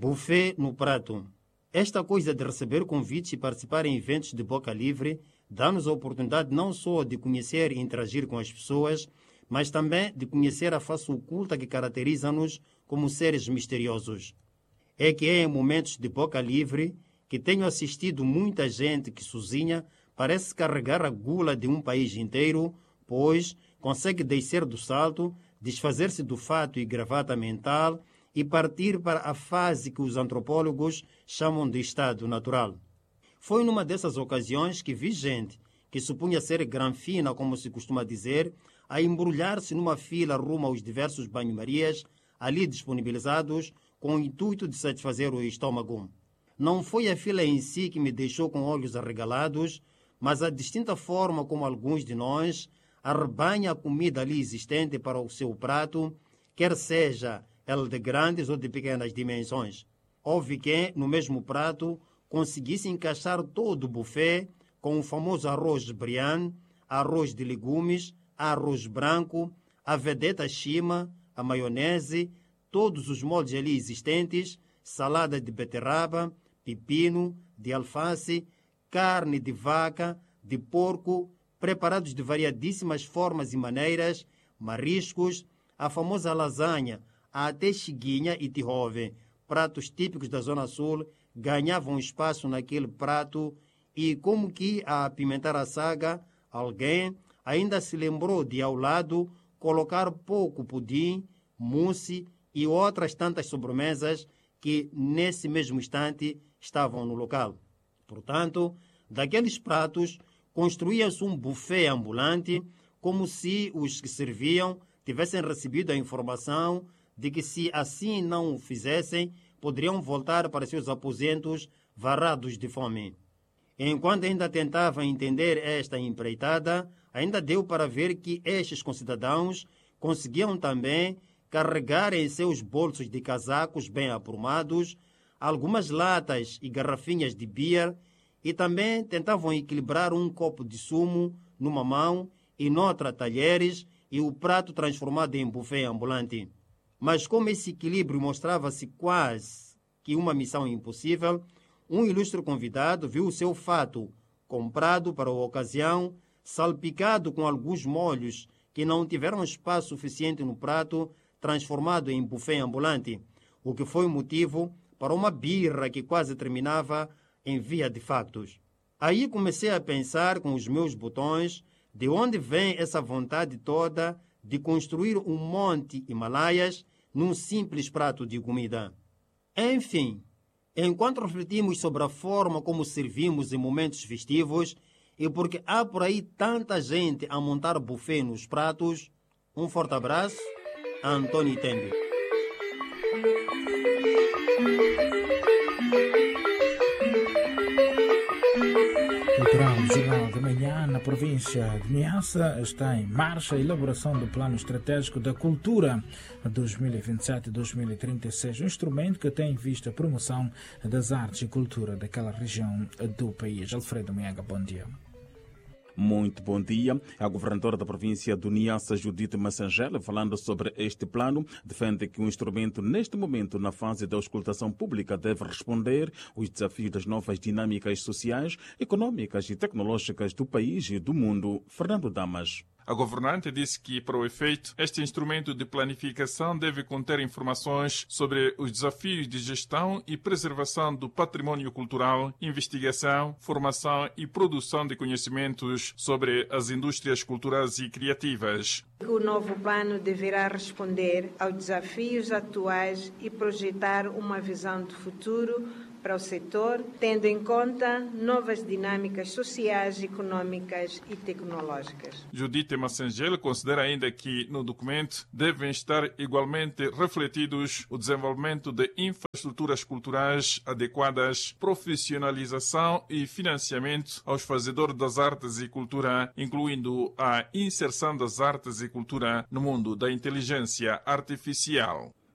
Buffet no prato. Esta coisa de receber convites e participar em eventos de boca livre dá-nos a oportunidade não só de conhecer e interagir com as pessoas, mas também de conhecer a face oculta que caracteriza-nos como seres misteriosos. É que é em momentos de boca livre que tenho assistido muita gente que sozinha parece carregar a gula de um país inteiro, pois consegue descer do salto, desfazer-se do fato e gravata mental e partir para a fase que os antropólogos chamam de estado natural. Foi numa dessas ocasiões que vi gente que supunha ser granfina, como se costuma dizer, a embrulhar-se numa fila rumo aos diversos banho-marias ali disponibilizados com o intuito de satisfazer o estômago. Não foi a fila em si que me deixou com olhos arregalados, mas a distinta forma como alguns de nós arrebanha a comida ali existente para o seu prato, quer seja ela de grandes ou de pequenas dimensões. Houve quem, no mesmo prato, conseguisse encaixar todo o buffet com o famoso arroz brian, arroz de legumes, arroz branco, a vedeta chima, a maionese, todos os moldes ali existentes, salada de beterraba, pepino, de alface, carne de vaca, de porco, preparados de variadíssimas formas e maneiras, mariscos, a famosa lasanha, até chiguinha e tirove, pratos típicos da Zona Sul, ganhavam espaço naquele prato e, como que a apimentar a saga, alguém ainda se lembrou de, ao lado, colocar pouco pudim, mousse e outras tantas sobremesas que, nesse mesmo instante, estavam no local. Portanto, daqueles pratos, construía-se um buffet ambulante, como se os que serviam tivessem recebido a informação de que, se assim não o fizessem, poderiam voltar para seus aposentos varados de fome. Enquanto ainda tentava entender esta empreitada, ainda deu para ver que estes concidadãos conseguiam também carregar em seus bolsos de casacos bem aprumados algumas latas e garrafinhas de beer e também tentavam equilibrar um copo de sumo numa mão e noutra talheres e o prato transformado em buffet ambulante. Mas como esse equilíbrio mostrava-se quase que uma missão impossível, um ilustre convidado viu o seu fato, comprado para a ocasião, salpicado com alguns molhos que não tiveram espaço suficiente no prato, transformado em buffet ambulante, o que foi motivo para uma birra que quase terminava em via de factos. Aí comecei a pensar com os meus botões de onde vem essa vontade toda de construir um monte Himalaias num simples prato de comida. Enfim, enquanto refletimos sobre a forma como servimos em momentos festivos e porque há por aí tanta gente a montar buffet nos pratos, um forte abraço, Antônio Tembe. O Jornal da Manhã, na província de Niassa, está em marcha a elaboração do Plano Estratégico da Cultura 2027-2036, um instrumento que tem em vista a promoção das artes e cultura daquela região do país. Alfredo Miaga, bom dia. Muito bom dia. A governadora da província do Niassa, Judite Massangela, falando sobre este plano, defende que o instrumento, neste momento, na fase da auscultação pública, deve responder aos desafios das novas dinâmicas sociais, econômicas e tecnológicas do país e do mundo. Fernando Damas. A governante disse que, para o efeito, este instrumento de planificação deve conter informações sobre os desafios de gestão e preservação do património cultural, investigação, formação e produção de conhecimentos sobre as indústrias culturais e criativas. O novo plano deverá responder aos desafios atuais e projetar uma visão de futuro para o setor, tendo em conta novas dinâmicas sociais, econômicas e tecnológicas. Judite Massangel considera ainda que no documento devem estar igualmente refletidos o desenvolvimento de infraestruturas culturais adequadas, profissionalização e financiamento aos fazedores das artes e cultura, incluindo a inserção das artes e cultura no mundo da inteligência artificial.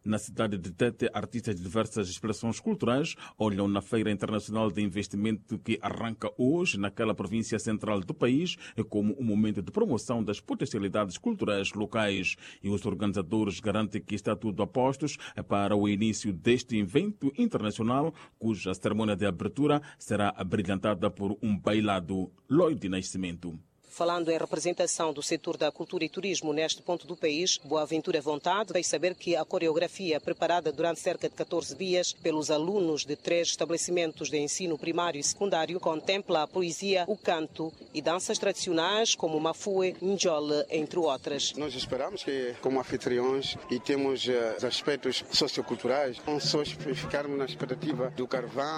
Na cidade de Tete, artistas de diversas expressões culturais olham na Feira Internacional de Investimento que arranca hoje naquela província central do país como um momento de promoção das potencialidades culturais locais. E os organizadores garantem que está tudo a postos para o início deste evento internacional, cuja cerimônia de abertura será abrilhantada por um bailado. Lloyd Nascimento. Falando em representação do setor da cultura e turismo neste ponto do país, Boaventura Vontade fez saber que a coreografia preparada durante cerca de 14 dias pelos alunos de 3 estabelecimentos de ensino primário e secundário contempla a poesia, o canto e danças tradicionais como o mafue, njole, entre outras. Nós esperamos que, como anfitriões, e temos os aspectos socioculturais, não só ficarmos na expectativa do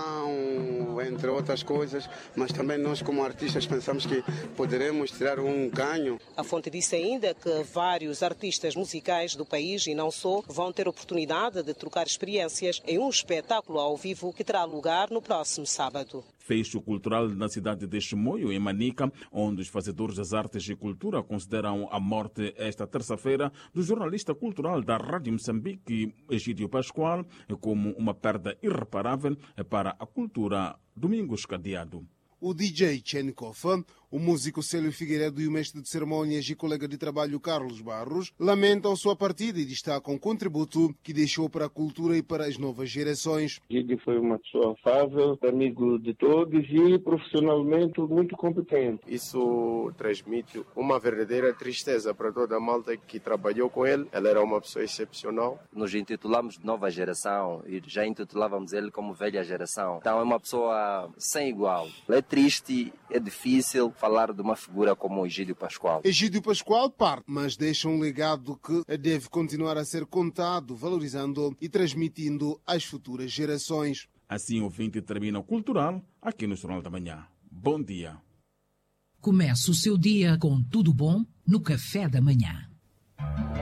carvão, entre outras coisas, mas também nós, como artistas, pensamos que poderemos tirar um ganho. A fonte disse ainda que vários artistas musicais do país e não só vão ter oportunidade de trocar experiências em um espetáculo ao vivo que terá lugar no próximo sábado. Fecho cultural na cidade de Chimoio, em Manica, onde os fazedores das artes e cultura consideram a morte esta terça-feira do jornalista cultural da Rádio Moçambique, Egídio Pascoal, como uma perda irreparável para a cultura. Domingos Cadeado. O DJ Chenkov, o músico Célio Figueiredo e o mestre de cerimônias e colega de trabalho Carlos Barros lamentam sua partida e destacam o contributo que deixou para a cultura e para as novas gerações. Gigi foi uma pessoa afável, amigo de todos e profissionalmente muito competente. Isso transmite uma verdadeira tristeza para toda a malta que trabalhou com ele. Ele era uma pessoa excepcional. Nos intitulamos de nova geração e já intitulávamos ele como velha geração. Então é uma pessoa sem igual. É triste, é difícil falar de uma figura como o Egídio Pascoal. Egídio Pascoal parte, mas deixa um legado que deve continuar a ser contado, valorizando e transmitindo às futuras gerações. Assim o 20 termina o Cultural, aqui no Jornal da Manhã. Bom dia. Comece o seu dia com tudo bom no Café da Manhã.